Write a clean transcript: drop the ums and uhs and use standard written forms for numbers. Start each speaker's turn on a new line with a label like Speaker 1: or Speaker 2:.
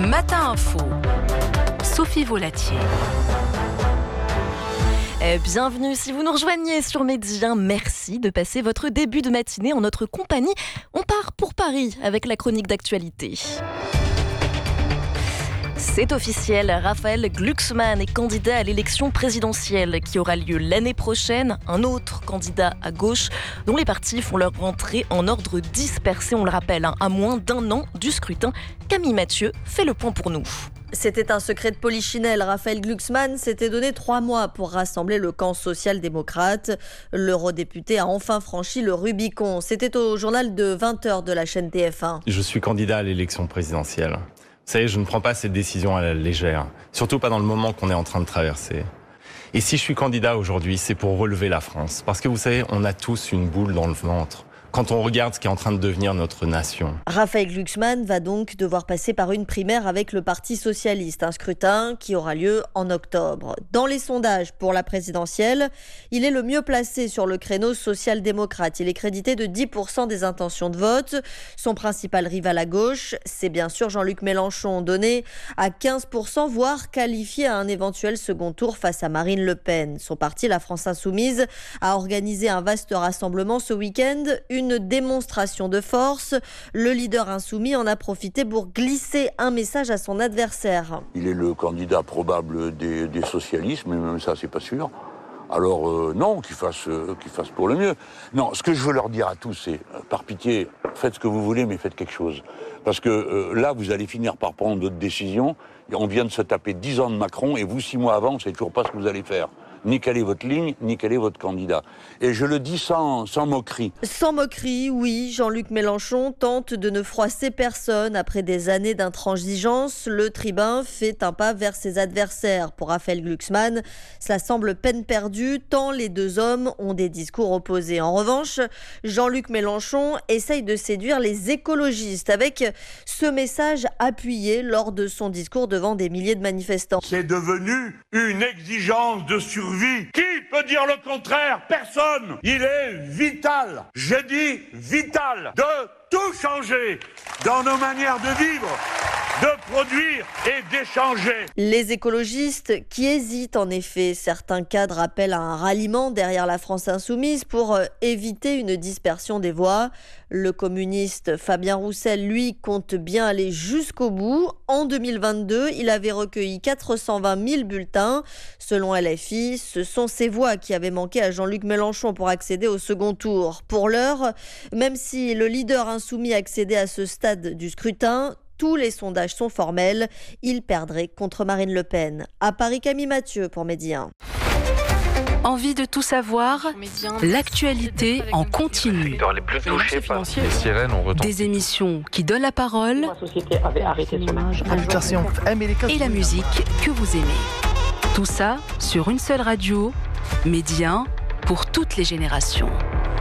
Speaker 1: Matin Info, Sophie Volatier. Bienvenue si vous nous rejoignez sur Média. Merci de passer votre début de matinée en notre compagnie. On part pour Paris avec la chronique d'actualité. C'est officiel, Raphaël Glucksmann est candidat à l'élection présidentielle qui aura lieu l'année prochaine. Un autre candidat à gauche dont les partis font leur rentrée en ordre dispersé, on le rappelle, à moins d'un an du scrutin. Camille Mathieu fait le point pour nous.
Speaker 2: C'était un secret de polichinelle. Raphaël Glucksmann s'était donné 3 mois pour rassembler le camp social-démocrate. L'eurodéputé a enfin franchi le Rubicon. C'était au journal de 20h de la chaîne TF1.
Speaker 3: Je suis candidat à l'élection présidentielle. Vous savez, je ne prends pas cette décision à la légère, surtout pas dans le moment qu'on est en train de traverser. Et si je suis candidat aujourd'hui, c'est pour relever la France. Parce que vous savez, on a tous une boule dans le ventre quand on regarde ce qui est en train de devenir notre nation.
Speaker 2: Raphaël Glucksmann va donc devoir passer par une primaire avec le Parti socialiste, un scrutin qui aura lieu en octobre. Dans les sondages pour la présidentielle, il est le mieux placé sur le créneau social-démocrate. Il est crédité de 10% des intentions de vote. Son principal rival à gauche, c'est bien sûr Jean-Luc Mélenchon, donné à 15%, voire qualifié à un éventuel second tour face à Marine Le Pen. Son parti, la France Insoumise, a organisé un vaste rassemblement ce week-end, une démonstration de force. Le leader insoumis en a profité pour glisser un message à son adversaire.
Speaker 4: Il est le candidat probable des socialistes, mais même ça, c'est pas sûr. Alors non, qu'il fasse pour le mieux. Non, ce que je veux leur dire à tous, c'est, par pitié, faites ce que vous voulez, mais faites quelque chose. Parce que là, vous allez finir par prendre d'autres décisions. On vient de se taper 10 ans de Macron, et vous, 6 mois avant, vous ne savez toujours pas ce que vous allez faire. Ni quelle est votre ligne, ni quel est votre candidat. Et je le dis sans moquerie.
Speaker 2: Sans moquerie, oui, Jean-Luc Mélenchon tente de ne froisser personne. Après des années d'intransigeance, le tribun fait un pas vers ses adversaires. Pour Raphaël Glucksmann, cela semble peine perdue, tant les deux hommes ont des discours opposés. En revanche, Jean-Luc Mélenchon essaye de séduire les écologistes avec ce message appuyé lors de son discours devant des milliers de manifestants.
Speaker 5: C'est devenu une exigence de survie. Qui peut dire le contraire? Personne. Il est vital, j'ai dit vital, de tout changer dans nos manières de vivre, de produire et d'échanger.
Speaker 2: Les écologistes qui hésitent en effet. Certains cadres appellent à un ralliement derrière la France Insoumise pour éviter une dispersion des voix. Le communiste Fabien Roussel, lui, compte bien aller jusqu'au bout. En 2022, il avait recueilli 420 000 bulletins. Selon LFI, ce sont ces voix qui avaient manqué à Jean-Luc Mélenchon pour accéder au second tour. Pour l'heure, même si le leader insoumis accédait à ce stade du scrutin, tous les sondages sont formels. Il perdrait contre Marine Le Pen. À Paris, Camille Mathieu pour Média.
Speaker 1: Envie de tout savoir? L'actualité en continu. Des émissions qui donnent la parole et la musique que vous aimez. Tout ça sur une seule radio, Média, pour toutes les générations.